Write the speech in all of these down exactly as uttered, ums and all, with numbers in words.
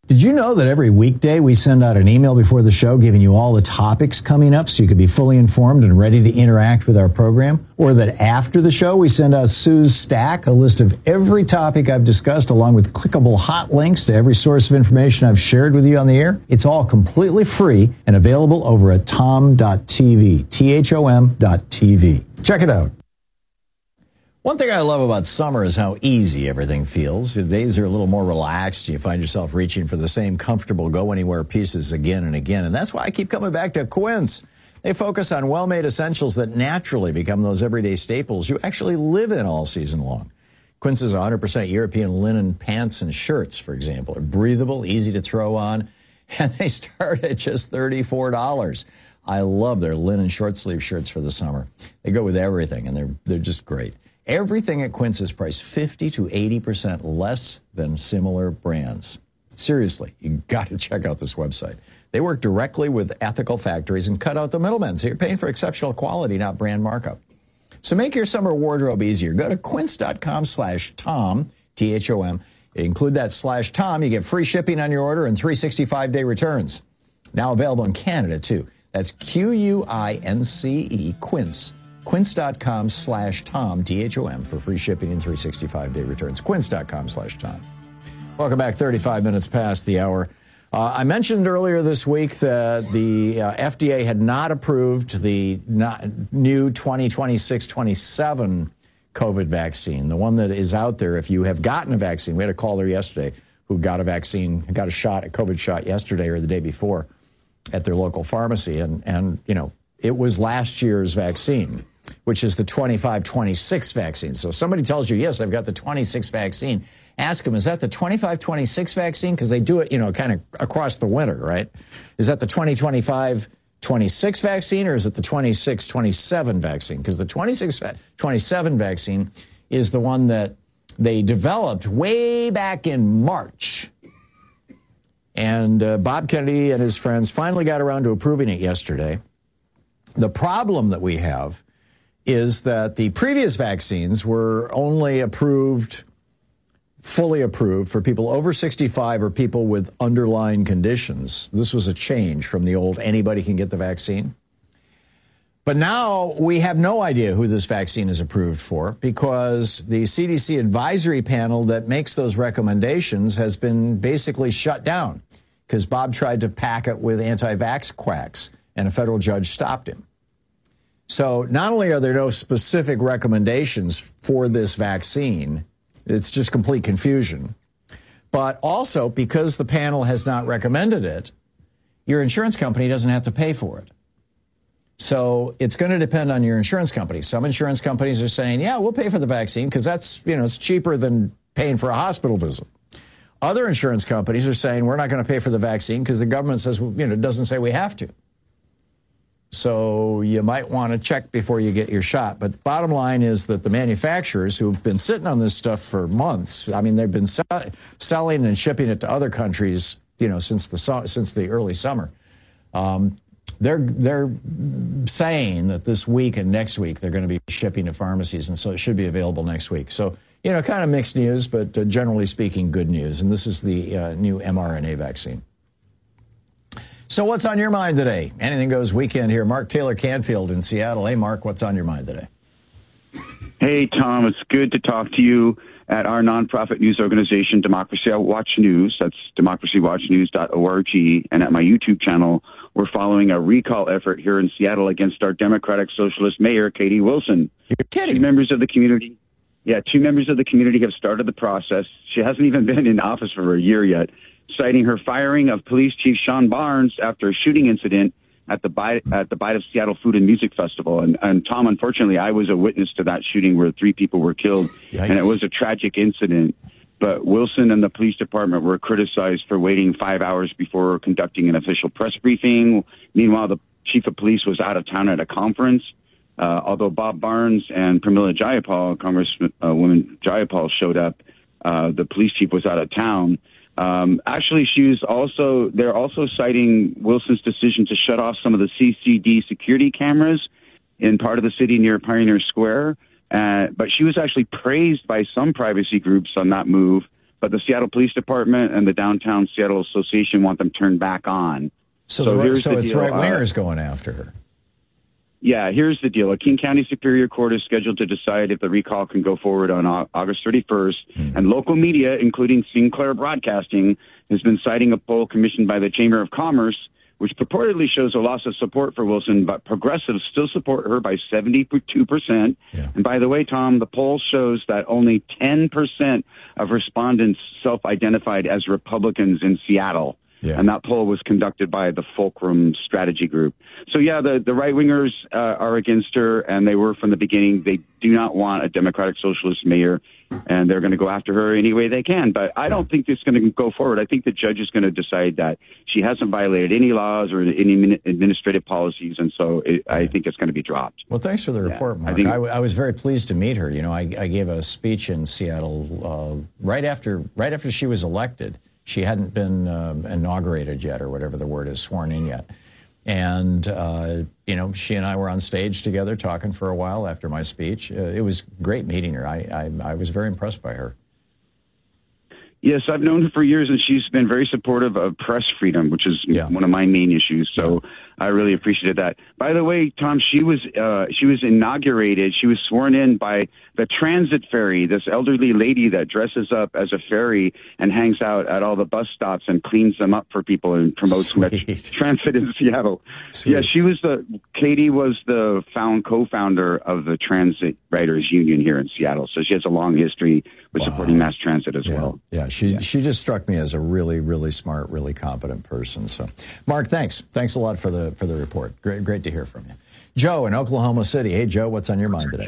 Did you know that every weekday we send out an email before the show giving you all the topics coming up so you can be fully informed and ready to interact with our program? Or that after the show we send out Sue's Stack, a list of every topic I've discussed along with clickable hot links to every source of information I've shared with you on the air? It's all completely free and available over at tom dot t v, T H O M dot T V. Check it out. One thing I love about summer is how easy everything feels. The days are a little more relaxed. You find yourself reaching for the same comfortable go-anywhere pieces again and again. And that's why I keep coming back to Quince. They focus on well-made essentials that naturally become those everyday staples you actually live in all season long. Quince's one hundred percent European linen pants and shirts, for example, are breathable, easy to throw on, and they start at just thirty-four dollars. I love their linen short-sleeve shirts for the summer. They go with everything, and they're they're just great. Everything at Quince is priced fifty to eighty percent less than similar brands. Seriously, you got to check out this website. They work directly with ethical factories and cut out the middlemen, so you're paying for exceptional quality, not brand markup. So make your summer wardrobe easier. Go to quince.com slash Tom, T H O M. Include that slash Tom, you get free shipping on your order and three hundred sixty-five day returns. Now available in Canada, too. That's Q U I N C E, Quince. Quince.com slash Tom, T H O M, for free shipping and three hundred sixty-five day returns. Quince.com slash Tom. Welcome back, thirty-five minutes past the hour. Uh, I mentioned earlier this week that the uh, F D A had not approved the not, new twenty twenty-six twenty-seven COVID vaccine, the one that is out there if you have gotten a vaccine. We had a caller yesterday who got a vaccine, got a shot, a COVID shot yesterday or the day before at their local pharmacy. And, and you know, it was last year's vaccine, which is the twenty-five twenty-six vaccine. So somebody tells you, yes, I've got the twenty-six vaccine. Ask them, is that the twenty-five twenty-six vaccine? Because they do it, you know, kind of across the winter, right? Is that the twenty twenty-five twenty-six vaccine, or is it the twenty-six twenty-seven vaccine? Because the twenty-six twenty-seven vaccine is the one that they developed way back in March. And uh, Bob Kennedy and his friends finally got around to approving it yesterday. The problem that we have is that the previous vaccines were only approved, fully approved, for people over sixty-five or people with underlying conditions. This was a change from the old anybody can get the vaccine. But now we have no idea who this vaccine is approved for because the C D C advisory panel that makes those recommendations has been basically shut down because Bob tried to pack it with anti-vax quacks and a federal judge stopped him. So not only are there no specific recommendations for this vaccine, it's just complete confusion, but also because the panel has not recommended it, your insurance company doesn't have to pay for it. So it's going to depend on your insurance company. Some insurance companies are saying, yeah, we'll pay for the vaccine because that's, you know, it's cheaper than paying for a hospital visit. Other insurance companies are saying we're not going to pay for the vaccine because the government says, you know, it doesn't say we have to. So you might want to check before you get your shot. But the bottom line is that the manufacturers who've been sitting on this stuff for months, I mean, they've been sell- selling and shipping it to other countries, you know, since the su- since the early summer. Um, they're they're saying that this week and next week they're going to be shipping to pharmacies, and so it should be available next week. So, you know, kind of mixed news, but uh, generally speaking, good news. And this is the uh, new mRNA vaccine. So what's on your mind today? Anything Goes weekend here. Mark Taylor Canfield in Seattle. Hey, Mark, what's on your mind today? Hey, Tom, it's good to talk to you at our nonprofit news organization, Democracy Watch News. That's democracy watch news dot org. And at my YouTube channel, we're following a recall effort here in Seattle against our Democratic Socialist Mayor, Katie Wilson. You're kidding. Two members of the community. Yeah, two members of the community have started the process. She hasn't even been in office for a year yet, citing her firing of Police Chief Sean Barnes after a shooting incident at the Bite, at the Bite of Seattle Food and Music Festival. And, and Tom, unfortunately, I was a witness to that shooting where three people were killed, Yikes. And it was a tragic incident. But Wilson and the police department were criticized for waiting five hours before conducting an official press briefing. Meanwhile, the chief of police was out of town at a conference. Uh, although Bob Barnes and Pramila Jayapal, Congresswoman Jayapal, showed up, uh, the police chief was out of town. Um, actually, she was also, they're also citing Wilson's decision to shut off some of the C C D security cameras in part of the city near Pioneer Square. Uh, but she was actually praised by some privacy groups on that move but the Seattle Police Department and the Downtown Seattle Association want them turned back on. So, so, the, so it's right-wingers uh, going after her. Yeah, here's the deal. A King County Superior Court is scheduled to decide if the recall can go forward on August thirty-first, mm. and local media, including Sinclair Broadcasting, has been citing a poll commissioned by the Chamber of Commerce, which purportedly shows a loss of support for Wilson, but progressives still support her by seventy-two percent. Yeah. And by the way, Tom, the poll shows that only ten percent of respondents self-identified as Republicans in Seattle. Yeah. And that poll was conducted by the Fulcrum Strategy Group. So, yeah, the, the right-wingers uh, are against her, and they were from the beginning. They do not want a Democratic Socialist mayor, and they're going to go after her any way they can. But I don't think it's going to go forward. I think the judge is going to decide that she hasn't violated any laws or any administrative policies, and so it, I think it's going to be dropped. Well, thanks for the report, yeah, Mark. I, think, I, I was very pleased to meet her. You know, I, I gave a speech in Seattle uh, right after right after she was elected. She hadn't been uh, inaugurated yet, or whatever the word is, sworn in yet. And, uh, you know, she and I were on stage together talking for a while after my speech. Uh, it was great meeting her. I, I, I was very impressed by her. Yes, I've known her for years, and she's been very supportive of press freedom, which is yeah. one of my main issues. So yeah. I really appreciated that. By the way, Tom, she was uh, she was inaugurated. She was sworn in by the Transit Ferry, this elderly lady that dresses up as a ferry and hangs out at all the bus stops and cleans them up for people and promotes Metro transit in Seattle. Sweet. Yeah, she was the Katie was the found co-founder of the Transit Writers Union here in Seattle. So she has a long history with wow. supporting mass transit as yeah. well. Yeah, she yeah. she just struck me as a really, really smart, really competent person. So, Mark, thanks. Thanks a lot for the for the report. Great, great to hear from you. Joe in Oklahoma City. Hey, Joe, what's on your mind today?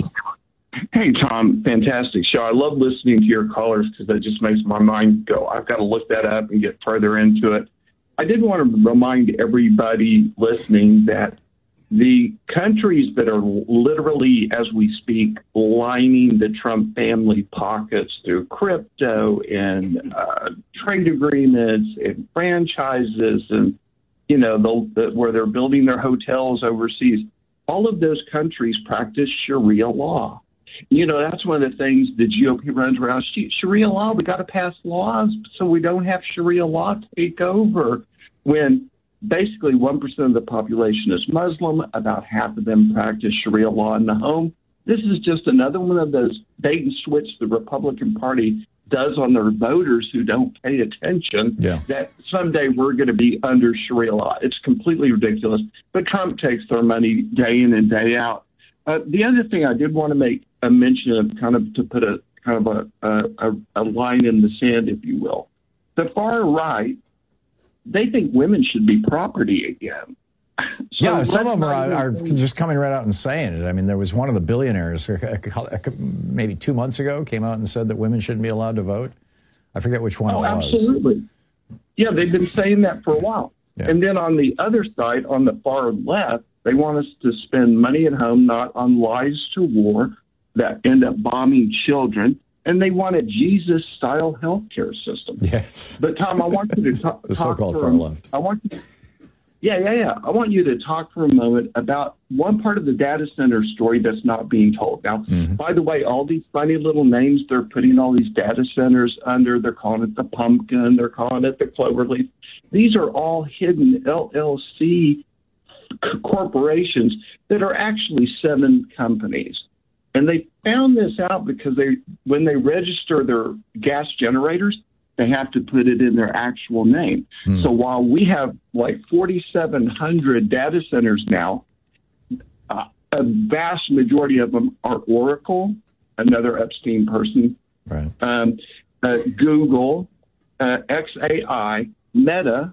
Hey, Tom. Fantastic show. I love listening to your callers because that just makes my mind go. I've got to look that up and get further into it. I did want to remind everybody listening that the countries that are literally, as we speak, lining the Trump family pockets through crypto and uh, trade agreements and franchises and, you know, the, the, where they're building their hotels overseas, all of those countries practice Sharia law. You know, that's one of the things the G O P runs around. Sharia law, we got to pass laws so we don't have Sharia law take over when basically one percent of the population is Muslim. About half of them practice Sharia law in the home. This is just another one of those bait and switch the Republican Party does on their voters who don't pay attention, yeah. that someday we're going to be under Sharia law. It's completely ridiculous. But Trump takes their money day in and day out. Uh, the other thing I did want to make a mention of, kind of to put a kind of a, a, a line in the sand, if you will. The far right, they think women should be property again. So yeah, some of them are, are just coming right out and saying it. I mean, there was one of the billionaires maybe two months ago came out and said that women shouldn't be allowed to vote. I forget which one oh, it was. Absolutely. Yeah, they've been saying that for a while. Yeah. And then on the other side, on the far left, they want us to spend money at home, not on lies to war that end up bombing children. And they want a Jesus-style healthcare system. Yes. But, Tom, I want you to talk, the talk so-called for far a, left. I want you, yeah, yeah, yeah. I want you to talk for a moment about one part of the data center story that's not being told. Now, mm-hmm. by the way, all these funny little names they're putting all these data centers under, they're calling it the Pumpkin, they're calling it the Cloverleaf. These are all hidden L L C corporations that are actually seven companies. And they found this out because they, when they register their gas generators, they have to put it in their actual name. Mm. So while we have like forty-seven hundred data centers now, uh, a vast majority of them are Oracle, another Epstein person, right. um, uh, Google, uh, X A I, Meta,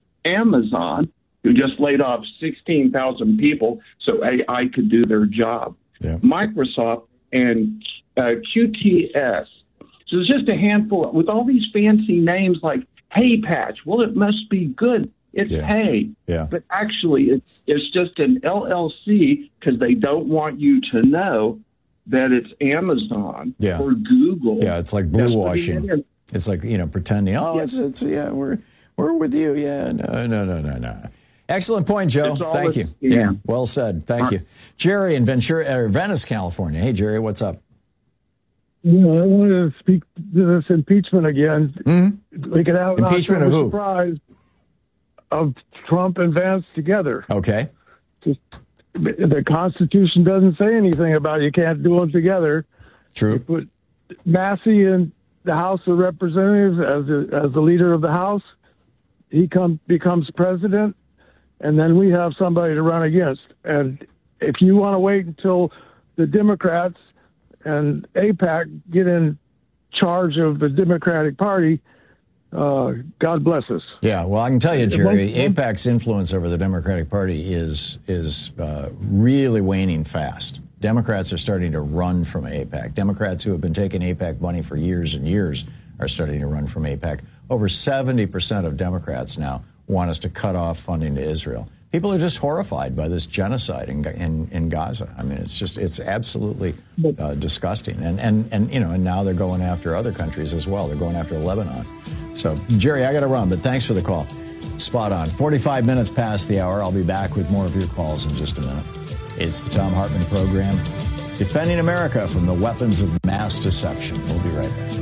Amazon, who just laid off sixteen thousand people so A I could do their job. Yeah. Microsoft and uh, Q T S. So it's just a handful of, with all these fancy names like Hey Patch. Well, it must be good. It's yeah. Hey. Yeah. But actually, it's it's just an L L C because they don't want you to know that it's Amazon yeah. or Google. Yeah, it's like blue washing. It's like, you know, pretending, oh, yes. it's, it's, yeah, we're we're with you. Yeah, no, no, no, no, no. Excellent point, Joe. Thank you. Yeah. yeah, well said. Thank you. Jerry in Ventura, or Venice, California. Hey, Jerry, what's up? You know, I wanted to speak to this impeachment again. Mm-hmm. We could have impeachment of who? Surprise of Trump and Vance together. Okay. Just, the Constitution doesn't say anything about you can't do them together. True. You put Massey in the House of Representatives as the, as the leader of the House. He come, becomes president, and then we have somebody to run against. And if you want to wait until the Democrats and AIPAC get in charge of the Democratic Party, uh, God bless us. Yeah, well, I can tell you, Jerry, AIPAC's influence over the Democratic Party is is uh, really waning fast. Democrats are starting to run from AIPAC. Democrats who have been taking AIPAC money for years and years are starting to run from AIPAC. Over seventy percent of Democrats now want us to cut off funding to Israel. People are just horrified by this genocide in, in, in Gaza. I mean, it's just, it's absolutely uh, disgusting. And, and, and, you know, and now they're going after other countries as well. They're going after Lebanon. So, Jerry, I got to run, but thanks for the call. Spot on. forty-five minutes past the hour. I'll be back with more of your calls in just a minute. It's the Thom Hartmann Program, defending America from the weapons of mass deception. We'll be right back.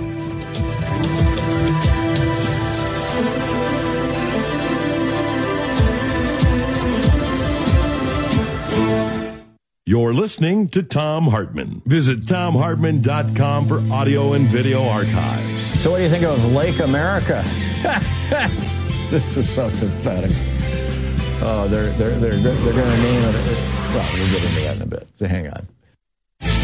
You're listening to Thom Hartmann. Visit Thom Hartmann dot com for audio and video archives. So what do you think of Lake America? This is so pathetic. Oh, they're they're they're they're going to name it. Well, we'll get into that in a bit. So hang on.